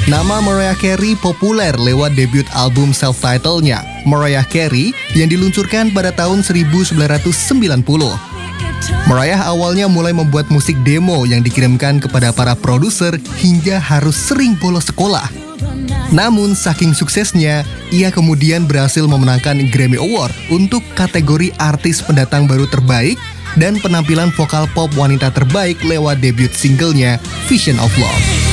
Nama Mariah Carey populer lewat debut album self-titlenya, Mariah Carey, yang diluncurkan pada tahun 1990. Mariah awalnya mulai membuat musik demo yang dikirimkan kepada para produser hingga harus sering bolos sekolah. Namun saking suksesnya, ia kemudian berhasil memenangkan Grammy Award untuk kategori artis pendatang baru terbaik dan penampilan vokal pop wanita terbaik lewat debut singlenya Vision of Love.